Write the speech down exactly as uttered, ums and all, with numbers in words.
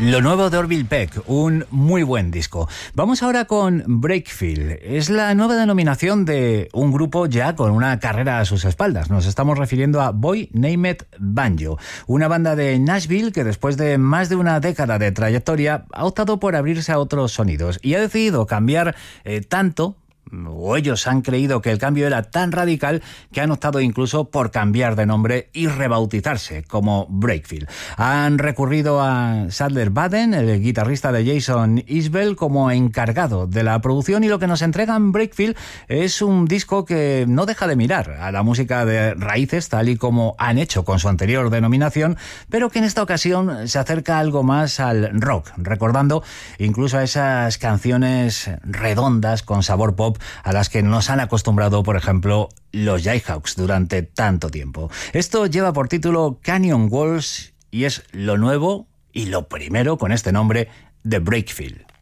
Lo nuevo de Orville Peck, un muy buen disco. Vamos ahora con Breakfield. Es la nueva denominación de un grupo ya con una carrera a sus espaldas. Nos estamos refiriendo a Boy Named Banjo, una banda de Nashville que después de más de una década de trayectoria ha optado por abrirse a otros sonidos y ha decidido cambiar eh, tanto, o ellos han creído que el cambio era tan radical que han optado incluso por cambiar de nombre y rebautizarse como Breakfield. Han recurrido a Sadler Baden, el guitarrista de Jason Isbell, como encargado de la producción, y lo que nos entregan Breakfield es un disco que no deja de mirar a la música de raíces tal y como han hecho con su anterior denominación, pero que en esta ocasión se acerca algo más al rock, recordando incluso a esas canciones redondas con sabor pop a las que nos han acostumbrado, por ejemplo, los Jayhawks durante tanto tiempo. Esto lleva por título Canyon Walls y es lo nuevo y lo primero con este nombre de Breakfield.